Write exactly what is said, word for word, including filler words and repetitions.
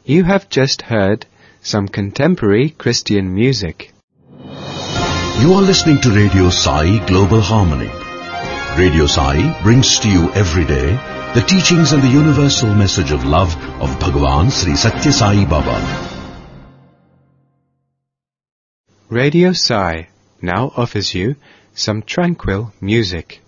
You have just heard some contemporary Christian music. You are listening to Radio Sai Global Harmony. Radio Sai brings to you every day the teachings and the universal message of love of Bhagavan Sri Satya Sai Baba. Radio Sai now offers you some tranquil music.